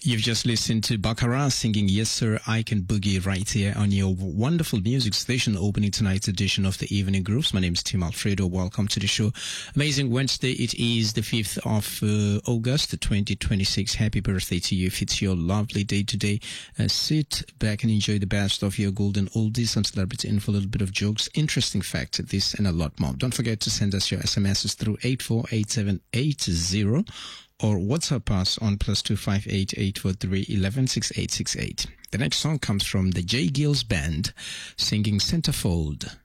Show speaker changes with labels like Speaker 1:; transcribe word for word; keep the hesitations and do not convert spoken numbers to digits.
Speaker 1: You've just listened to Baccarat singing Yes Sir, I Can Boogie right here on your wonderful music station, opening tonight's edition of the Evening Grooves. My name is Tim Alfredo. Welcome to the show. Amazing Wednesday. It is the fifth of uh, August, twenty twenty-six. Happy birthday to you if it's your lovely day today. Uh, sit back and enjoy the best of your golden oldies, some celebrity info, a little bit of jokes, interesting facts, this and a lot more. Don't forget to send us your S M Ses through eight four eight seven eight zero. Or WhatsApp us on plus two five eight eight four three eleven six eight six eight. The next song comes from the J. Gills Band singing Centerfold.